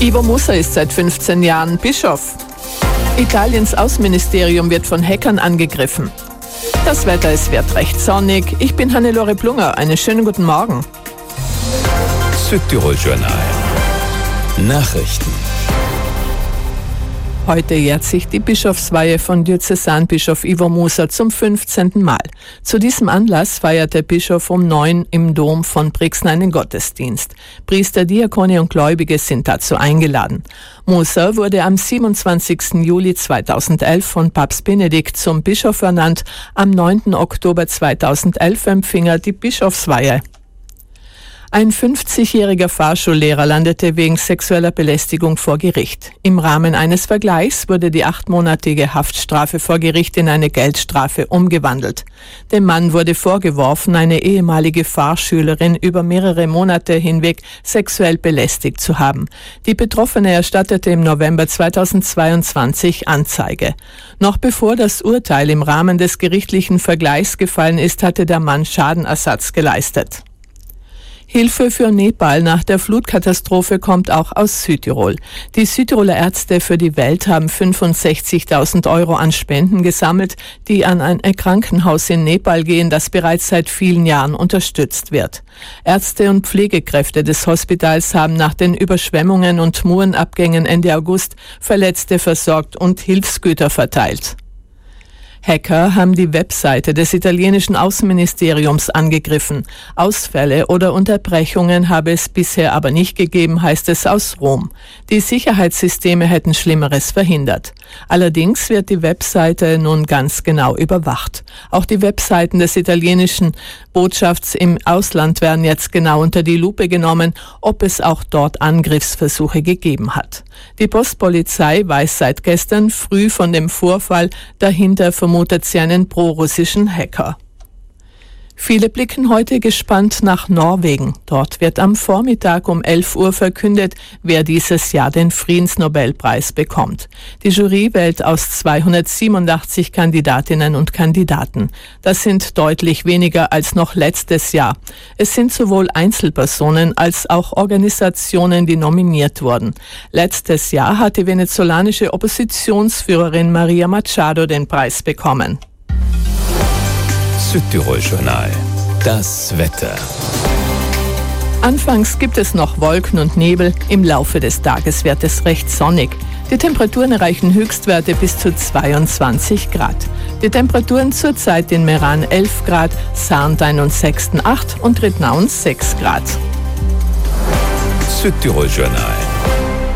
Ivo Musa ist seit 15 Jahren Bischof. Italiens Außenministerium wird von Hackern angegriffen. Das Wetter, es wird recht sonnig. Ich bin Hannelore Plunger. Einen schönen guten Morgen. Südtirol Journal. Nachrichten. Heute jährt sich die Bischofsweihe von Diözesanbischof Ivo Musa zum 15. Mal. Zu diesem Anlass feiert der Bischof um 9 im Dom von Brixen einen Gottesdienst. Priester, Diakone und Gläubige sind dazu eingeladen. Musa wurde am 27. Juli 2011 von Papst Benedikt zum Bischof ernannt. Am 9. Oktober 2011 empfing er die Bischofsweihe. Ein 50-jähriger Fahrschullehrer landete wegen sexueller Belästigung vor Gericht. Im Rahmen eines Vergleichs wurde die 8-monatige Haftstrafe vor Gericht in eine Geldstrafe umgewandelt. Dem Mann wurde vorgeworfen, eine ehemalige Fahrschülerin über mehrere Monate hinweg sexuell belästigt zu haben. Die Betroffene erstattete im November 2022 Anzeige. Noch bevor das Urteil im Rahmen des gerichtlichen Vergleichs gefallen ist, hatte der Mann Schadenersatz geleistet. Hilfe für Nepal nach der Flutkatastrophe kommt auch aus Südtirol. Die Südtiroler Ärzte für die Welt haben 65.000 Euro an Spenden gesammelt, die an ein Krankenhaus in Nepal gehen, das bereits seit vielen Jahren unterstützt wird. Ärzte und Pflegekräfte des Hospitals haben nach den Überschwemmungen und Murenabgängen Ende August Verletzte versorgt und Hilfsgüter verteilt. Hacker haben die Webseite des italienischen Außenministeriums angegriffen. Ausfälle oder Unterbrechungen habe es bisher aber nicht gegeben, heißt es aus Rom. Die Sicherheitssysteme hätten Schlimmeres verhindert. Allerdings wird die Webseite nun ganz genau überwacht. Auch die Webseiten des italienischen Botschafts im Ausland werden jetzt genau unter die Lupe genommen, ob es auch dort Angriffsversuche gegeben hat. Die Postpolizei weiß seit gestern früh von dem Vorfall, dahinter vermutet sie einen prorussischen Hacker. Viele blicken heute gespannt nach Norwegen. Dort wird am Vormittag um 11 Uhr verkündet, wer dieses Jahr den Friedensnobelpreis bekommt. Die Jury wählt aus 287 Kandidatinnen und Kandidaten. Das sind deutlich weniger als noch letztes Jahr. Es sind sowohl Einzelpersonen als auch Organisationen, die nominiert wurden. Letztes Jahr hat die venezolanische Oppositionsführerin Maria Machado den Preis bekommen. Südtirol Journal. Das Wetter. Anfangs gibt es noch Wolken und Nebel. Im Laufe des Tages wird es recht sonnig. Die Temperaturen erreichen Höchstwerte bis zu 22 Grad. Die Temperaturen zurzeit in Meran 11 Grad, Sarntein und Sexten 8 und Rittnaun 6 Grad. Südtirol Journal.